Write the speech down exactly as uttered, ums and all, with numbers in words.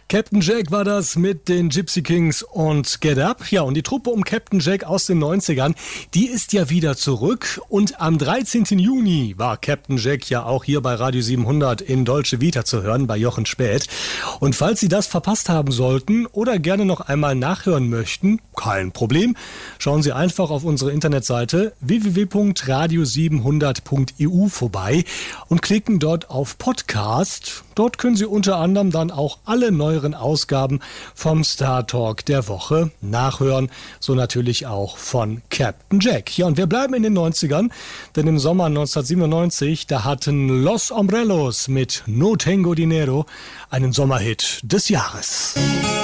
Captain Jack war das mit den Gypsy Kings und Get Up. Ja, und die Truppe um Captain Jack aus den neunzigern, die ist ja wieder zurück. Und am dreizehnten Juni war Captain Jack ja auch hier bei Radio siebenhundert in Dolce Vita zu hören, bei Jochen Späth. Und falls Sie das verpasst haben sollten oder gerne noch einmal nachhören möchten, kein Problem. Schauen Sie einfach auf unsere Internetseite w w w punkt radio siebenhundert punkt e u vorbei und klicken dort auf Podcast. Dort können Sie unter anderem dann auch alle neueren Ausgaben vom Star Talk der Woche nachhören. So natürlich auch von Captain Jack. Ja, und wir bleiben in den neunzigern, denn im Sommer neunzehnhundertsiebenundneunzig, da hatten Los Hombrelos mit No Tengo Dinero einen Sommerhit des Jahres.